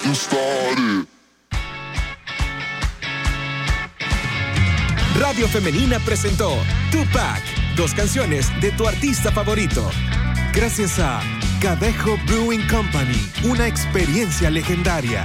Radio Femenina presentó Tupac, 2 canciones de tu artista favorito. Gracias a Cadejo Brewing Company, una experiencia legendaria.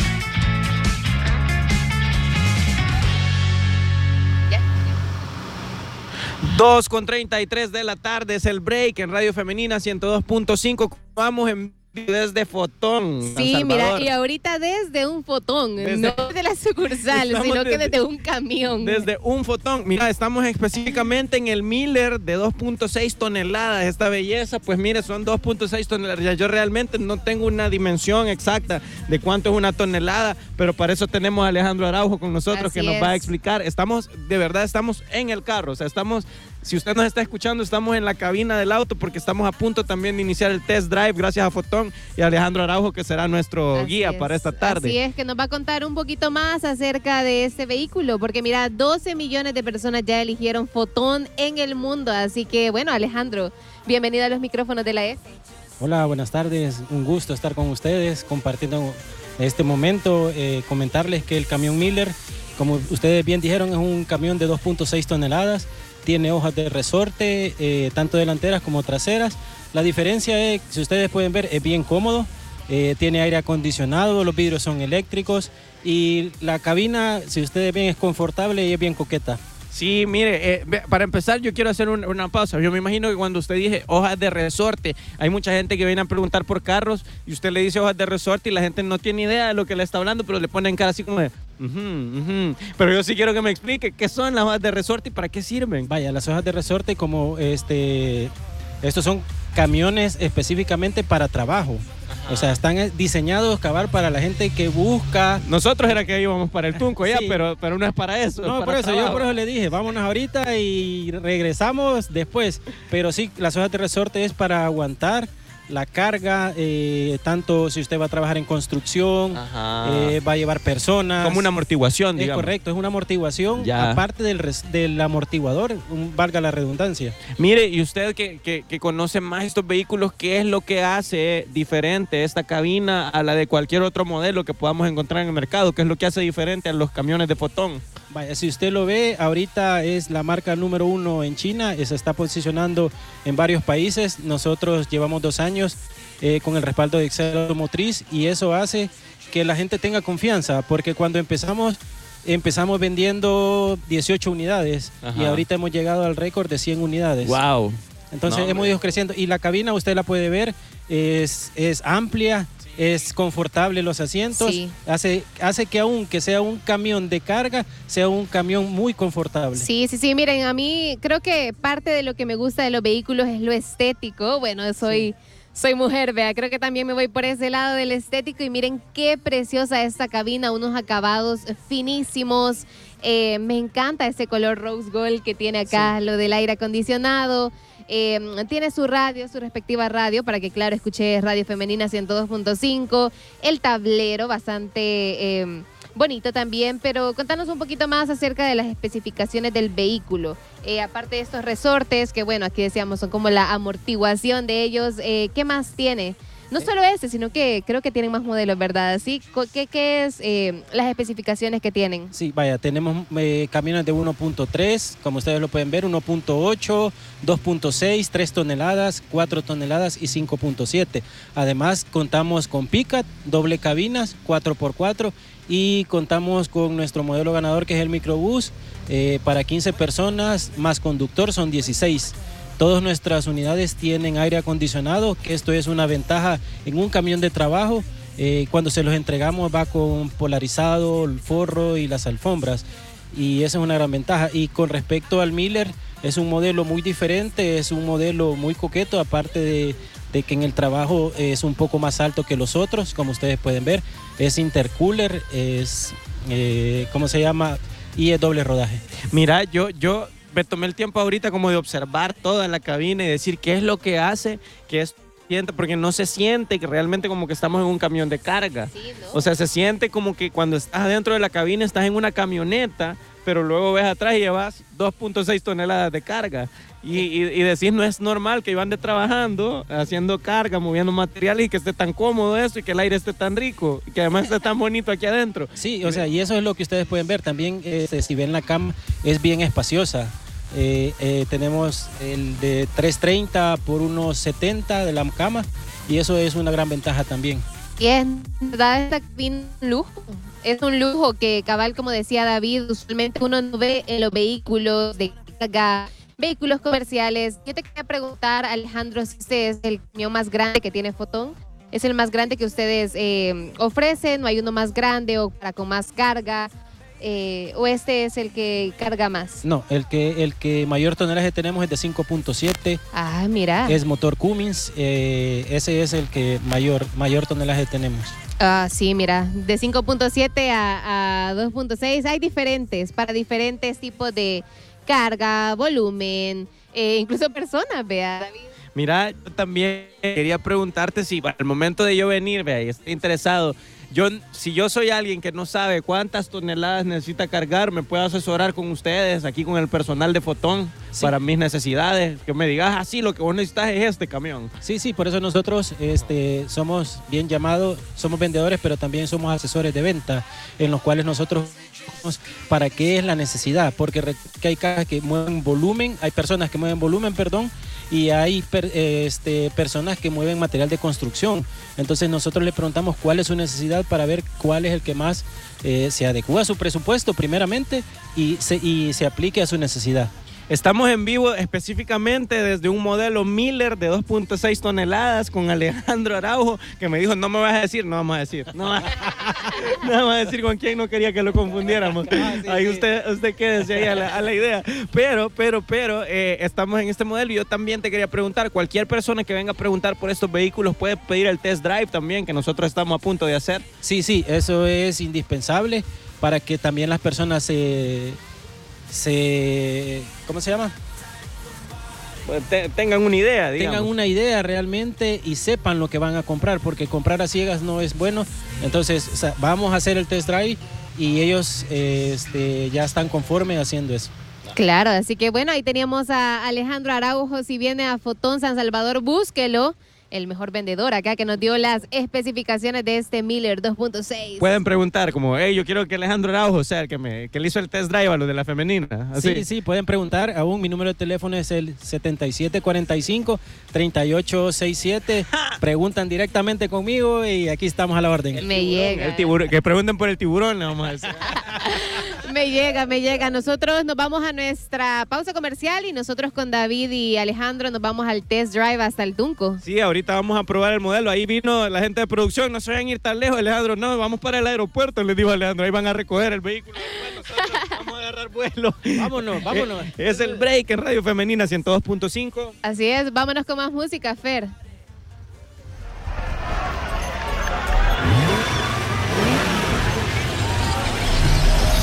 2:33 de la tarde es el break en Radio Femenina 102.5. Vamos en desde Fotón. Sí, mira, y ahorita desde un fotón, no desde la sucursal, sino que desde un camión. Desde un fotón. Mira, estamos específicamente en el Miller de 2.6 toneladas. Esta belleza, pues mire, son 2.6 toneladas. Yo realmente no tengo una dimensión exacta de cuánto es una tonelada, pero para eso tenemos a Alejandro Araujo con nosotros. Así que nos va a explicar. De verdad estamos en el carro, o sea, si usted nos está escuchando, estamos en la cabina del auto porque estamos a punto también de iniciar el test drive gracias a Fotón y a Alejandro Araujo, que será nuestro guía para esta tarde. Así es, que nos va a contar un poquito más acerca de este vehículo, porque mira, 12 millones de personas ya eligieron Fotón en el mundo. Así que bueno, Alejandro, bienvenido a los micrófonos de la S. Hola, buenas tardes, un gusto estar con ustedes compartiendo este momento, comentarles que el camión Miller, como ustedes bien dijeron, es un camión de 2.6 toneladas. Tiene hojas de resorte, tanto delanteras como traseras. La diferencia es, si ustedes pueden ver, es bien cómodo. Tiene aire acondicionado, los vidrios son eléctricos y la cabina, si ustedes ven, es confortable y es bien coqueta. Sí, mire, para empezar yo quiero hacer una pausa. Yo me imagino que cuando usted dije hojas de resorte, hay mucha gente que viene a preguntar por carros y usted le dice hojas de resorte y la gente no tiene idea de lo que le está hablando, pero le ponen cara así como de... Pero yo sí quiero que me explique qué son las hojas de resorte y para qué sirven. Vaya, las hojas de resorte, como estos son camiones específicamente para trabajo. Ajá. O sea, están diseñados para la gente que busca. Nosotros era que íbamos para el Tunco ya, sí. pero no es para eso. No, por eso, yo por eso le dije, vámonos ahorita y regresamos después. Pero sí, las hojas de resorte es para aguantar la carga, tanto si usted va a trabajar en construcción, va a llevar personas. Como una amortiguación, digamos. Es correcto, es una amortiguación, aparte del amortiguador, valga la redundancia. Mire, y usted que conoce más estos vehículos, ¿qué es lo que hace diferente esta cabina a la de cualquier otro modelo que podamos encontrar en el mercado? ¿Qué es lo que hace diferente a los camiones de Fotón? Vaya, si usted lo ve, ahorita es la marca número 1 en China, se está posicionando en varios países. Nosotros llevamos 2 años con el respaldo de Excel Automotriz y eso hace que la gente tenga confianza, porque cuando empezamos vendiendo 18 unidades. Ajá. Y ahorita hemos llegado al récord de 100 unidades. ¡Wow! Entonces hemos ido creciendo y la cabina usted la puede ver, es amplia. Es confortable los asientos, sí. hace que aunque sea un camión de carga, sea un camión muy confortable. Sí, miren, a mí creo que parte de lo que me gusta de los vehículos es lo estético. Bueno, soy mujer, vea, creo que también me voy por ese lado del estético y miren qué preciosa esta cabina, unos acabados finísimos. Me encanta ese color rose gold que tiene acá, lo del aire acondicionado. Tiene su radio, su respectiva radio, para que, claro, escuche Radio Femenina 102.5. El tablero, bastante bonito también, pero contanos un poquito más acerca de las especificaciones del vehículo. Aparte de estos resortes, que bueno, aquí decíamos, son como la amortiguación de ellos, ¿qué más tiene? No solo ese, sino que creo que tienen más modelos, ¿verdad? ¿Sí? ¿Qué es las especificaciones que tienen? Sí, vaya, tenemos camiones de 1.3, como ustedes lo pueden ver, 1.8, 2.6, 3 toneladas, 4 toneladas y 5.7. Además, contamos con pick-up, doble cabinas, 4x4 y contamos con nuestro modelo ganador, que es el microbús, para 15 personas, más conductor, son 16. Todas nuestras unidades tienen aire acondicionado, que esto es una ventaja en un camión de trabajo. Cuando se los entregamos va con polarizado, el forro y las alfombras, y esa es una gran ventaja. Y con respecto al Miller, es un modelo muy diferente, es un modelo muy coqueto, aparte de que en el trabajo es un poco más alto que los otros, como ustedes pueden ver. Es intercooler, es, ¿cómo se llama? Y es doble rodaje. Mira, yo me tomé el tiempo ahorita como de observar toda la cabina y decir qué es lo que hace que es, porque no se siente que realmente como que estamos en un camión de carga. Sí, ¿no? O sea, se siente como que cuando estás dentro de la cabina estás en una camioneta, pero luego ves atrás y llevas 2.6 toneladas de carga. Y decís, no es normal que yo ande trabajando, haciendo carga, moviendo materiales y que esté tan cómodo eso y que el aire esté tan rico y que además esté tan bonito aquí adentro. Sí, o sea, y eso es lo que ustedes pueden ver. También, si ven la cama, es bien espaciosa. Tenemos el de 330 por 170 de la cama y eso es una gran ventaja también. Y es verdad, esta cabina es un lujo. Es un lujo que, cabal, como decía David, usualmente uno no ve en los vehículos de carga, vehículos comerciales. Yo te quería preguntar, Alejandro, si este es el camión más grande que tiene Fotón. ¿Es el más grande que ustedes ofrecen? ¿No hay uno más grande o para con más carga? ¿O este es el que carga más? No, el que mayor tonelaje tenemos es de 5.7. Ah, mira. Es motor Cummins. Ese es el que mayor tonelaje tenemos. Ah, sí, mira. De 5.7 a 2.6 hay diferentes, para diferentes tipos de carga, volumen, incluso personas, vea, David. Mira, yo también quería preguntarte si al momento de yo venir, vea, y estoy interesado, si yo soy alguien que no sabe cuántas toneladas necesita cargar, me puedo asesorar con ustedes, aquí con el personal de Fotón, sí, para mis necesidades, que me digas así, lo que vos necesitas es este camión. Sí, por eso nosotros somos bien llamados, somos vendedores, pero también somos asesores de venta, en los cuales nosotros para qué es la necesidad, porque hay cajas que mueven volumen, hay personas que mueven volumen, y hay personas que mueven material de construcción. Entonces nosotros le preguntamos cuál es su necesidad para ver cuál es el que más se adecua a su presupuesto primeramente y se aplique a su necesidad. Estamos en vivo específicamente desde un modelo Miller de 2.6 toneladas con Alejandro Araujo, que me dijo, no me vas a decir, no vamos a decir. No vamos a decir con quién, no quería que lo confundiéramos. Sí, ahí sí. Usted quédese ahí a la idea. Pero, estamos en este modelo y yo también te quería preguntar, cualquier persona que venga a preguntar por estos vehículos puede pedir el test drive también, que nosotros estamos a punto de hacer. Sí, eso es indispensable para que también las personas ¿cómo se llama? Tengan una idea, digamos. Tengan una idea realmente y sepan lo que van a comprar, porque comprar a ciegas no es bueno. Entonces, vamos a hacer el test drive y ellos ya están conformes haciendo eso. Claro, así que bueno, ahí teníamos a Alejandro Araujo. Si viene a Fotón San Salvador, búsquelo. El mejor vendedor acá que nos dio las especificaciones de este Miller 2.6. Pueden preguntar como, hey, yo quiero que Alejandro Araujo sea el que le hizo el test drive a lo de la femenina. Así. Sí, pueden preguntar. Aún mi número de teléfono es el 7745-3867. Preguntan directamente conmigo y aquí estamos a la orden. Me llega. Que pregunten por el tiburón, le vamos a decir. Me llega. Nosotros nos vamos a nuestra pausa comercial y nosotros con David y Alejandro nos vamos al test drive hasta el Tunco. Sí, ahorita vamos a probar el modelo. Ahí vino la gente de producción, no se vayan a ir tan lejos, Alejandro. No, vamos para el aeropuerto, les dijo Alejandro. Ahí van a recoger el vehículo. Nosotros vamos a agarrar vuelo. Vámonos. Es el break en Radio Femenina 102.5. Así es, vámonos con más música, Fer.